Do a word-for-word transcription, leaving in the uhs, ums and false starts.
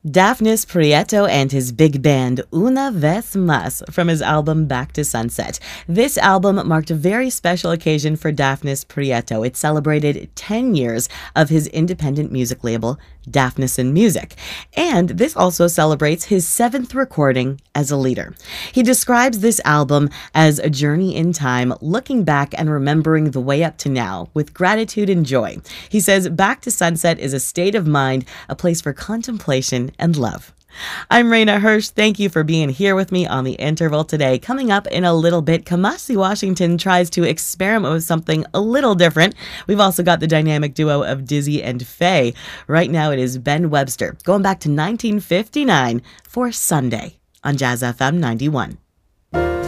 Daphnis Prieto and his big band Una Vez Más from his album Back to Sunset. This album marked a very special occasion for Daphnis Prieto. It celebrated ten years of his independent music label, Daphnison Music. And this also celebrates his seventh recording as a leader. He describes this album as a journey in time, looking back and remembering the way up to now with gratitude and joy. He says Back to Sunset is a state of mind, a place for contemplation and love. I'm Raina Hirsch. Thank you for being here with me on The Interval today. Coming up in a little bit, Kamasi Washington tries to experiment with something a little different. We've also got the dynamic duo of Dizzy and Faye. Right now it is Ben Webster, going back to nineteen fifty-nine for Sunday on Jazz F M ninety-one.